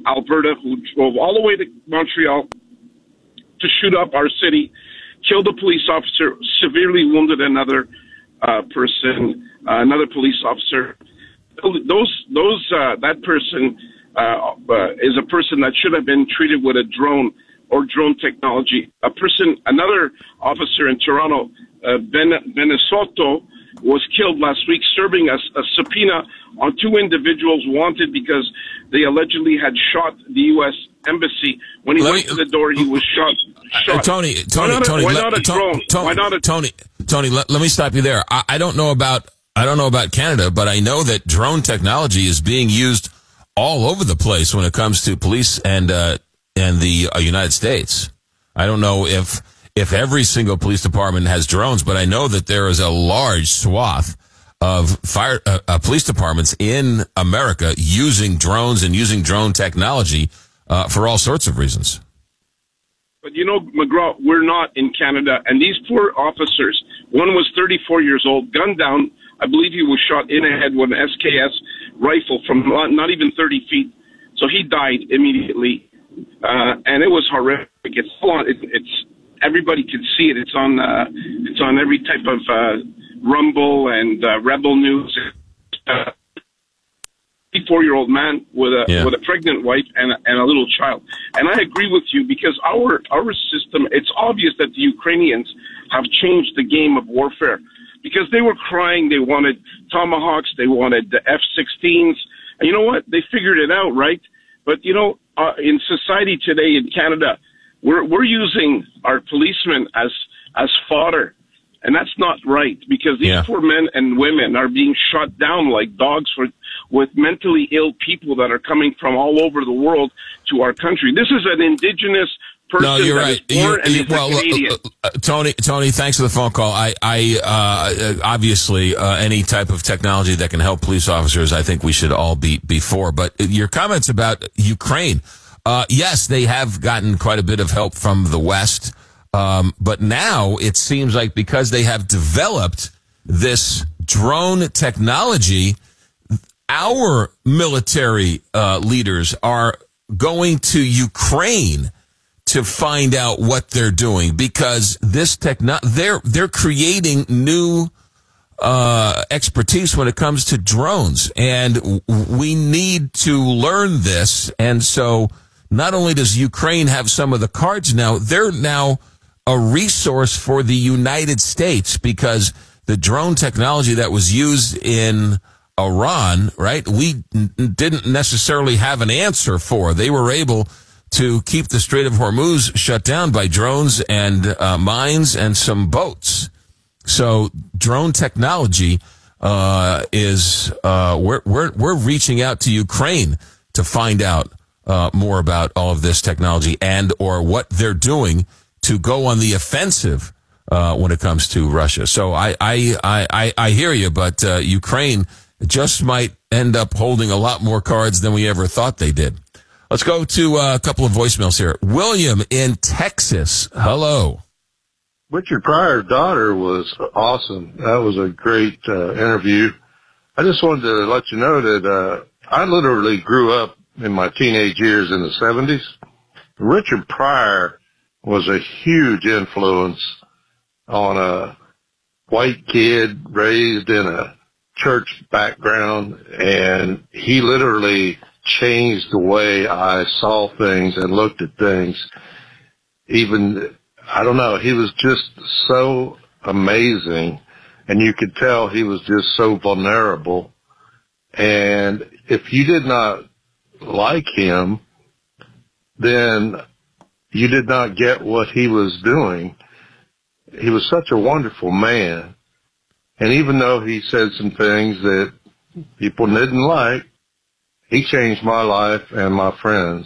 from Alberta who drove all the way to Montreal to shoot up our city, killed a police officer, severely wounded another person, another police officer. That person is a person that should have been treated with a drone or drone technology. Another officer in Toronto, Benesotto, was killed last week, serving a subpoena on 2 individuals wanted because they allegedly had shot the U.S. Embassy. When he went to the door, he was shot. Tony, let me stop you there. I don't know about Canada, but I know that drone technology is being used all over the place when it comes to police and the United States. I don't know if every single police department has drones, but I know that there is a large swath of police departments in America using drones and using drone technology for all sorts of reasons. But McGraw, we're not in Canada, and these poor officers, one was 34 years old, gunned down. I believe he was shot in the head with an SKS rifle from not even 30 feet. So he died immediately, and it was horrific. It's everybody can see it. It's on every type of Rumble and Rebel News. 34-year-old man with a pregnant wife and a little child. And I agree with you because our system, it's obvious that the Ukrainians have changed the game of warfare because they were crying. They wanted Tomahawks. They wanted the F-16s. And you know what? They figured it out, right? But, in society today in Canada, we're using our policemen as fodder. And that's not right because these poor men and women are being shot down like dogs with mentally ill people that are coming from all over the world to our country. This is an indigenous person Canadian. Tony, thanks for the phone call. I obviously any type of technology that can help police officers, I think we should all be for. But your comments about Ukraine, yes, they have gotten quite a bit of help from the West. But now it seems like because they have developed this drone technology, our military leaders are going to Ukraine to find out what they're doing because this they're creating new expertise when it comes to drones, and we need to learn this. And so not only does Ukraine have some of the cards now, they're now a resource for the United States because the drone technology that was used in Iran, right, we didn't necessarily have an answer for. They were able to keep the Strait of Hormuz shut down by drones and mines and some boats. So drone technology is we're reaching out to Ukraine to find out more about all of this technology and or what they're doing to go on the offensive when it comes to Russia. So I hear you, but Ukraine just might end up holding a lot more cards than we ever thought they did. Let's go to a couple of voicemails here. William in Texas. Hello. Richard Pryor's daughter was awesome. That was a great interview. I just wanted to let you know that I literally grew up in my teenage years in the 70s. Richard Pryor was a huge influence on a white kid raised in a church background, and he literally changed the way I saw things and looked at things. Even, I don't know, he was just so amazing, and you could tell he was just so vulnerable. And if you did not like him, then you did not get what he was doing. He was such a wonderful man. And even though he said some things that people didn't like, he changed my life and my friends.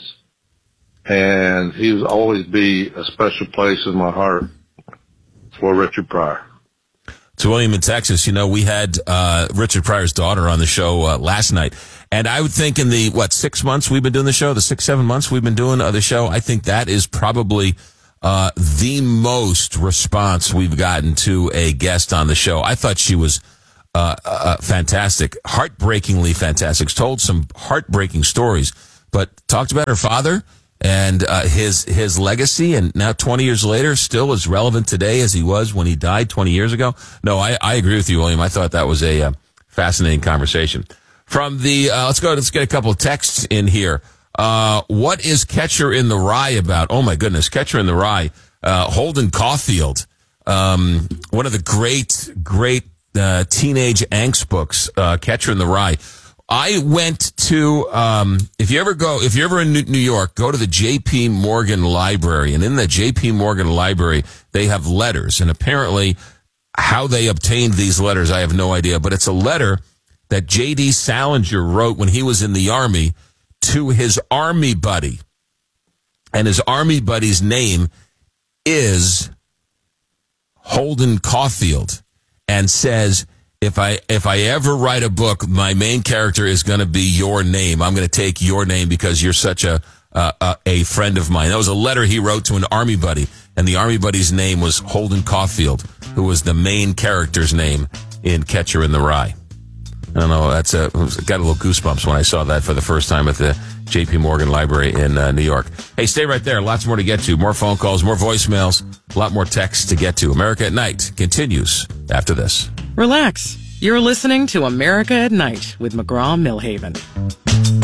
And he will always be a special place in my heart for Richard Pryor. To William in Texas, we had Richard Pryor's daughter on the show last night. And I would think in the, 6 months we've been doing the show, the 6-7 months we've been doing the show, I think that is probably the most response we've gotten to a guest on the show. I thought she was fantastic, heartbreakingly fantastic, told some heartbreaking stories, but talked about her father and his legacy, and now 20 years later, still as relevant today as he was when he died 20 years ago. No, I agree with you, William. I thought that was a fascinating conversation. From the let's get a couple of texts in here. What is Catcher in the Rye about? Oh my goodness, Catcher in the Rye. Holden Caulfield, one of the great teenage angst books, Catcher in the Rye. I went to, if you're ever in New York, go to the J.P. Morgan Library. And in the J.P. Morgan Library, they have letters. And apparently how they obtained these letters, I have no idea. But it's a letter that J.D. Salinger wrote when he was in the Army to his Army buddy. And his Army buddy's name is Holden Caulfield, and says, if I ever write a book, my main character is going to be your name. I'm going to take your name because you're such a friend of mine. That was a letter he wrote to an Army buddy, and the Army buddy's name was Holden Caulfield, who was the main character's name in Catcher in the Rye. I don't know, got a little goosebumps when I saw that for the first time at the J.P. Morgan Library in New York. Hey, stay right there. Lots more to get to. More phone calls, more voicemails, a lot more texts to get to. America at Night continues after this. Relax. You're listening to America at Night with McGraw-Milhaven.